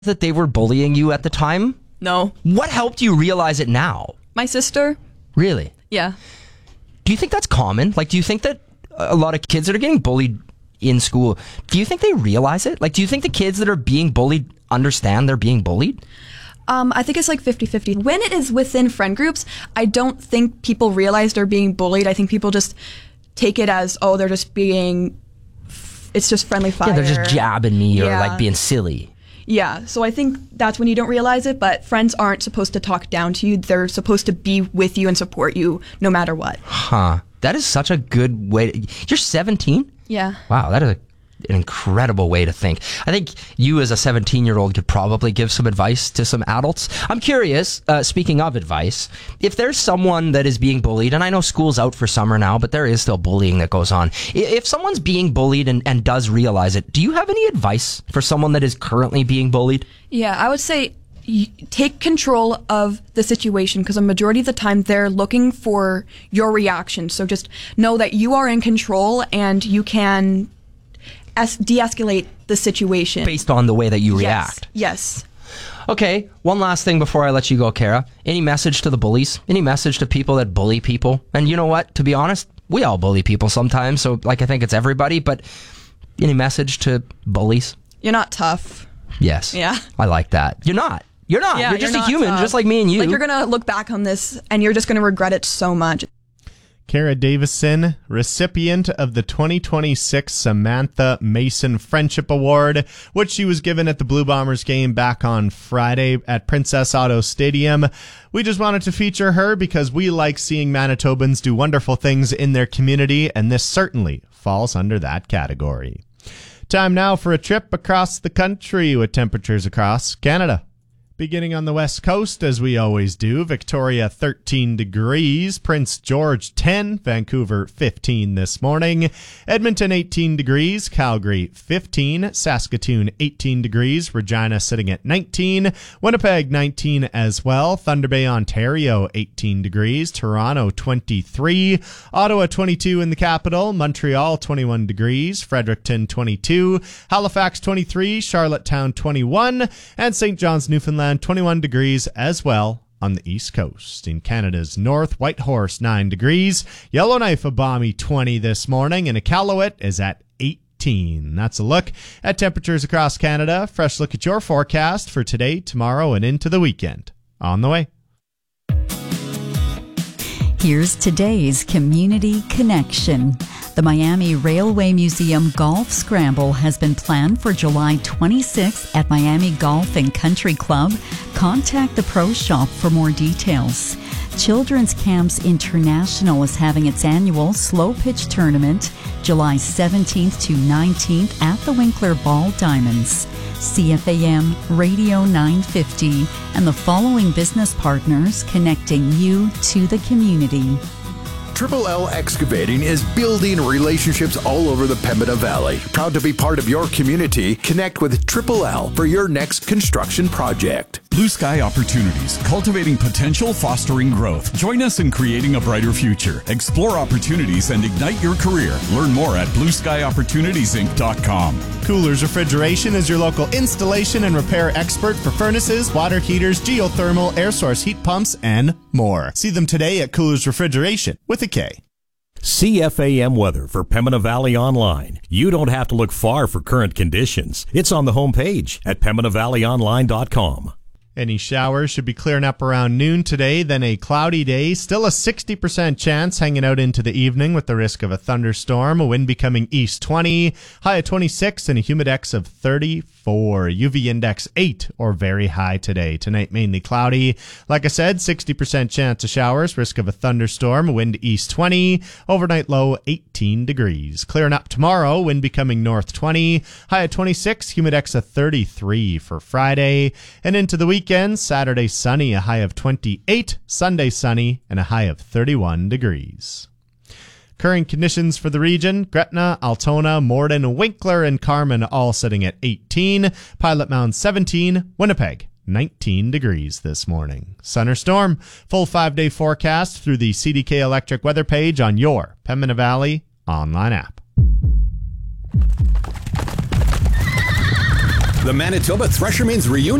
that they were bullying you at the time? No. What helped you realize it now? My sister. Really? Yeah. Do you think that's common? Like, do you think that a lot of kids that are getting bullied in school, do you think they realize it? Like, do you think the kids that are being bullied understand they're being bullied? I think it's like 50-50. When it is within friend groups, I don't think people realize they're being bullied. I think people just take it as, oh, they're just being, it's just friendly fire. Yeah, they're just jabbing me or like being silly. Yeah, so I think that's when you don't realize it, but friends aren't supposed to talk down to you. They're supposed to be with you and support you no matter what. Huh. That is such a good way. You're 17? Yeah. Wow, that is an incredible way to think. I think you as a 17-year-old could probably give some advice to some adults. I'm curious, speaking of advice, if there's someone that is being bullied, and I know school's out for summer now, but there is still bullying that goes on. If someone's being bullied and does realize it, do you have any advice for someone that is currently being bullied? Yeah, I would say take control of the situation, because a majority of the time they're looking for your reaction. So just know that you are in control and you can de-escalate the situation based on the way that you react. Yes. Okay, one last thing before I let you go, Kara. Any message to the bullies? Any message to people that bully people? And you know what? To be honest, we all bully people sometimes, so like I think it's everybody, but any message to bullies? You're not tough. Yes. Yeah. I like that. You're not. Yeah, you're just a human, tough. just like me and you. Like, you're going to look back on this and you're just going to regret it so much. Kara Davison, recipient of the 2026 Samantha Mason Friendship Award, which she was given at the Blue Bombers game back on Friday at Princess Auto Stadium. We just wanted to feature her because we like seeing Manitobans do wonderful things in their community, and this certainly falls under that category. Time now for a trip across the country with temperatures across Canada. Beginning on the west coast, as we always do, Victoria 13 degrees, Prince George 10, Vancouver 15 this morning, Edmonton 18 degrees, Calgary 15, Saskatoon 18 degrees, Regina sitting at 19, Winnipeg 19 as well, Thunder Bay, Ontario 18 degrees, Toronto 23, Ottawa 22 in the capital, Montreal 21 degrees, Fredericton 22, Halifax 23, Charlottetown 21, and St. John's, Newfoundland 21 degrees as well on the east coast. In Canada's north, Whitehorse 9 degrees, Yellowknife a balmy 20 this morning, and Iqaluit is at 18. That's a look at temperatures across Canada. Fresh look at your forecast for today, tomorrow, and into the weekend. On the way. Here's today's Community Connection. The Miami Railway Museum Golf Scramble has been planned for July 26th at Miami Golf and Country Club. Contact the Pro Shop for more details. Children's Camps International is having its annual slow pitch tournament July 17th to 19th at the Winkler Ball Diamonds. CFAM Radio 950 and the following business partners connecting you to the community. Triple L Excavating is building relationships all over the Pembina Valley. Proud to be part of your community. Connect with Triple L for your next construction project. Blue Sky Opportunities, cultivating potential, fostering growth. Join us in creating a brighter future. Explore opportunities and ignite your career. Learn more at blueskyopportunitiesinc.com. Coolers Refrigeration is your local installation and repair expert for furnaces, water heaters, geothermal, air source heat pumps, and more. See them today at Coolers Refrigeration with a K. CFAM weather for Pembina Valley Online. You don't have to look far for current conditions. It's on the homepage at PembinaValleyOnline.com. Any showers should be clearing up around noon today, then a cloudy day. Still a 60% chance hanging out into the evening with the risk of a thunderstorm. A wind becoming east 20, high of 26, and a humidex of 34. UV index 8 or very high today. Tonight mainly cloudy. Like I said, 60% chance of showers, risk of a thunderstorm. Wind east 20, overnight low 18 degrees. Clearing up tomorrow, wind becoming north 20, high of 26, humidex of 33 for Friday. And into the weekend, Saturday sunny, a high of 28, Sunday sunny, and a high of 31 degrees. Current conditions for the region: Gretna, Altona, Morden, Winkler, and Carman all sitting at 18, Pilot Mound 17, Winnipeg 19 degrees this morning. Sun or storm, full 5-day forecast through the CDK Electric weather page on your Pembina Valley online app. The Manitoba Threshermen's Reunion